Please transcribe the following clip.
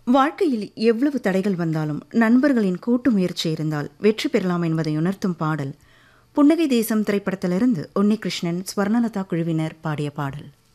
வாழ்க்கையில் எவ்வளவு தடைகள் வந்தாலும் நண்பர்களின் கூட்டு முயற்சி இருந்தால் வெற்றி பெறலாம் என்பதை உணர்த்தும் பாடல் புன்னகை தேசம் திரைப்படத்திலிருந்து உன்னிகிருஷ்ணன் ஸ்வர்ணலதா குழுவினர் பாடிய பாடல்.